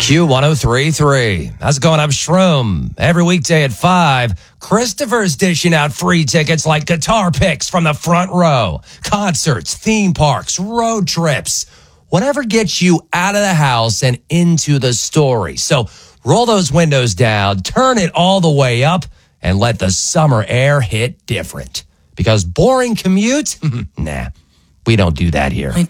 Q1033. How's it going? I'm Shroom. Every weekday at 5, Christopher's dishing out free tickets like guitar picks from the front row, concerts, theme parks, road trips, whatever gets you out of the house and into the story. So roll those windows down, turn it all the way up, and let the summer air hit different. Because boring commute? Nah, we don't do that here.